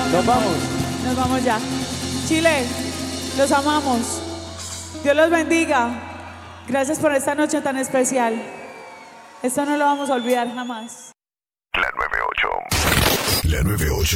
Nos vamos. Nos vamos ya. Chile, los amamos. Dios los bendiga. Gracias por esta noche tan especial. Esto no lo vamos a olvidar jamás. La 98. La 98.